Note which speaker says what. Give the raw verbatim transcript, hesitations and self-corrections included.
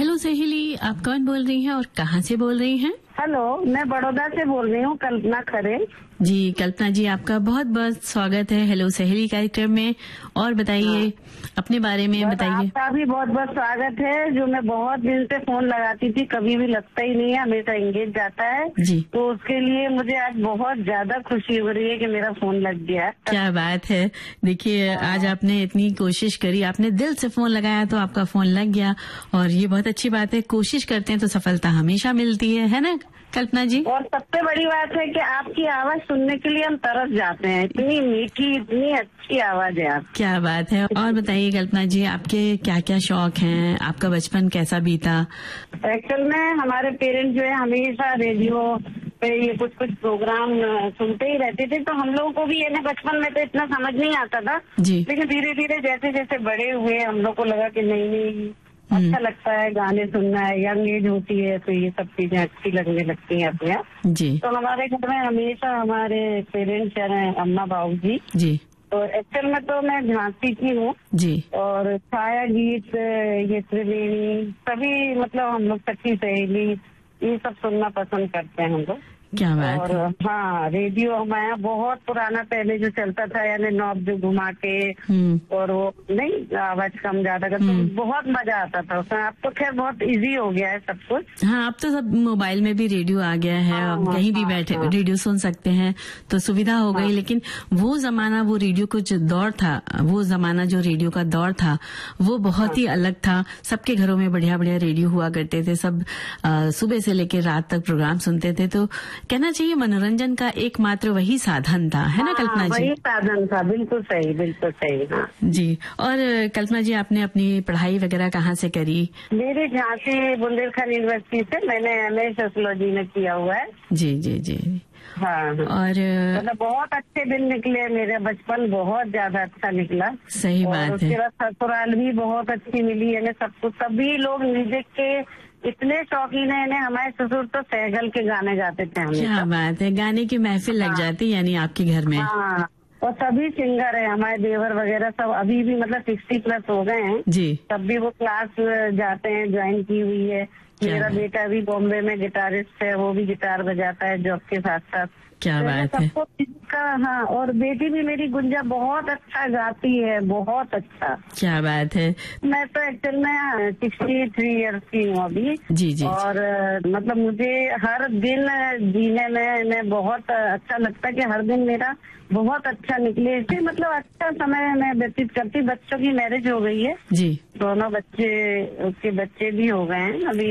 Speaker 1: Hello सहेली, आप कौन बोल रही हैं और कहाँ से बोल रही हैं?
Speaker 2: हेलो, मैं बड़ौदा से बोल रही हूँ, कल्पना खरे।
Speaker 1: जी कल्पना जी, आपका बहुत बहुत स्वागत है हेलो सहेली कार्यक्रम में। और बताइए हाँ। अपने बारे में बताइए।
Speaker 2: आपका भी बहुत बहुत स्वागत है। जो मैं बहुत दिन से फोन लगाती थी, कभी भी लगता ही नहीं है, हमेशा एंगेज जाता है
Speaker 1: जी।
Speaker 2: तो उसके लिए मुझे आज बहुत ज्यादा खुशी हो रही है कि मेरा फोन लग गया।
Speaker 1: क्या बात है। देखिए आज आपने इतनी कोशिश करी, आपने दिल से फोन लगाया तो आपका फोन लग गया और ये बहुत अच्छी बात है। कोशिश करते हैं तो सफलता हमेशा मिलती है, है ना कल्पना जी?
Speaker 2: और सबसे बड़ी बात है कि आपकी आवाज सुनने के लिए हम तरस जाते हैं। इतनी मीठी, इतनी अच्छी आवाज है आप।
Speaker 1: क्या बात है। और बताइए कल्पना जी, आपके क्या क्या शौक हैं, आपका बचपन कैसा बीता?
Speaker 2: एक्चुअल में हमारे पेरेंट्स जो है हमेशा रेडियो पे ये कुछ कुछ प्रोग्राम सुनते ही रहते थे, तो हम लोगों को भी ये ना बचपन में तो इतना समझ नहीं आता था
Speaker 1: जी।
Speaker 2: लेकिन धीरे धीरे जैसे जैसे बड़े हुए हम लोग को लगा कि नहीं नहीं अच्छा लगता है गाने सुनना है। यंग एज होती है तो ये सब चीजें अच्छी लगने लगती हैं अपने आप
Speaker 1: जी।
Speaker 2: तो हमारे घर में हमेशा हमारे पेरेंट्स हैं अम्मा बाबू जी
Speaker 1: जी।
Speaker 2: तो एक्चुअल में तो मैं झांसी की हूँ
Speaker 1: जी।
Speaker 2: और छाया गीत, ये त्रिवेणी, सभी मतलब हम लोग सखी सहेली ये सब सुनना पसंद करते हैं हम लोग।
Speaker 1: क्या बात
Speaker 2: और
Speaker 1: है।
Speaker 2: हाँ, रेडियो हमारे यहाँ बहुत पुराना पहले जो चलता था, यानी नॉब जो घुमा के और वो नहीं आवाज कम ज्यादा कर, तो बहुत मजा आता था उसमें। अब तो खैर बहुत इजी हो गया है सब कुछ।
Speaker 1: हाँ, अब तो सब मोबाइल में भी रेडियो आ गया है। हाँ, अब कहीं भी बैठे हाँ, रेडियो सुन सकते हैं तो सुविधा हो गई। हाँ, लेकिन वो जमाना, वो रेडियो का जो दौर था, वो जमाना जो रेडियो का दौर था वो बहुत हाँ, ही अलग था। सबके घरों में बढ़िया बढ़िया रेडियो हुआ करते थे। सब आ, सुबह से लेकर रात तक प्रोग्राम सुनते थे। तो कहना चाहिए मनोरंजन का एकमात्र वही साधन था, है ना कल्पना जी?
Speaker 2: वही साधन था, बिल्कुल सही, बिल्कुल सही। हाँ
Speaker 1: जी। और कल्पना जी, आपने अपनी पढ़ाई वगैरह कहाँ से करी?
Speaker 2: मेरे झांसी बुंदेलखंड यूनिवर्सिटी से मैंने एम ए सोशियोलॉजी में किया हुआ है।
Speaker 1: जी जी जी।
Speaker 2: हाँ।
Speaker 1: और
Speaker 2: मतलब बहुत अच्छे दिन निकले, मेरा बचपन बहुत ज्यादा अच्छा निकला।
Speaker 1: सही बात है।
Speaker 2: उसके बाद ससुराल भी बहुत अच्छी मिली है। सब कुछ, सभी लोग म्यूजिक के इतने शौकीन है। हमारे ससुर तो सहगल के गाने गाते थे हमें।
Speaker 1: क्या बात है, गाने की महफिल लग जाती यानी आपके घर में?
Speaker 2: हाँ, और सभी सिंगर है हमारे देवर वगैरह सब अभी भी मतलब सिक्सटी प्लस हो गए हैं
Speaker 1: जी।
Speaker 2: तब भी वो क्लास जाते हैं, ज्वाइन की हुई है। मेरा बेटा भी बॉम्बे में गिटारिस्ट है, वो भी गिटार बजाता है जॉब के साथ साथ।
Speaker 1: क्या
Speaker 2: तो
Speaker 1: बात है।
Speaker 2: सबको का हाँ, और बेटी भी मेरी गुंजा बहुत अच्छा गाती है, बहुत अच्छा।
Speaker 1: क्या बात है।
Speaker 2: मैं तो एक्चुअल में सिक्सटी थ्री ईयर्स की हूँ अभी।
Speaker 1: जी जी।
Speaker 2: और मतलब मुझे हर दिन जीने में, में बहुत अच्छा लगता है कि हर दिन मेरा बहुत अच्छा निकले। इसे मतलब अच्छा समय मैं व्यतीत करती। बच्चों की मैरिज हो गई है
Speaker 1: जी।
Speaker 2: दोनों बच्चे, उसके बच्चे भी हो गए हैं अभी।